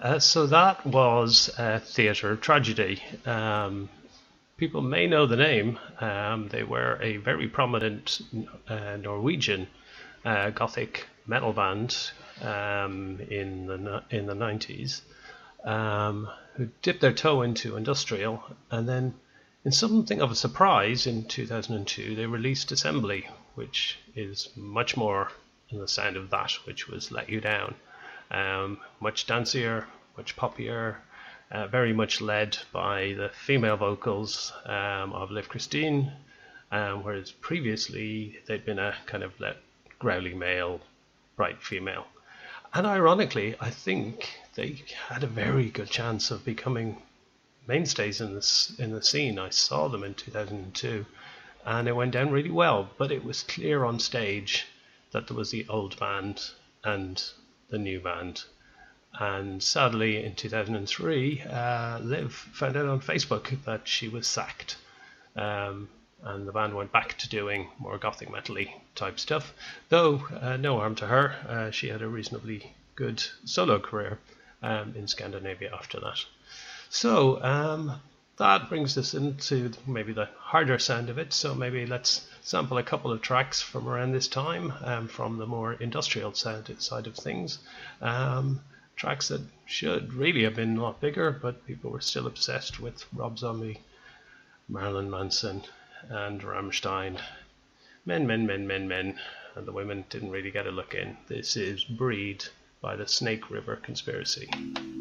So that was Theatre Tragedy. People may know the name. They were a very prominent Norwegian gothic metal band in the 90s, who dipped their toe into industrial, and then, in something of a surprise, in 2002 they released Assembly, which is much more in the sound of that, which was Let You Down. Much dancier, much poppier, very much led by the female vocals of Liv Christine, whereas previously they'd been a kind of growly male, bright female. And ironically, I think they had a very good chance of becoming mainstays in the scene. I saw them in 2002, and it went down really well. But it was clear on stage that there was the old band and the new band. And sadly, in 2003, Liv found out on Facebook that she was sacked. And the band went back to doing more gothic metal-y type stuff. Though, no harm to her, she had a reasonably good solo career in Scandinavia after that. So that brings us into maybe the harder sound of it. So maybe let's sample a couple of tracks from around this time, from the more industrial side of things. Tracks that should really have been a lot bigger, but people were still obsessed with Rob Zombie, Marilyn Manson, and Rammstein. Men, and the women didn't really get a look in. This is Breed by the Snake River Conspiracy.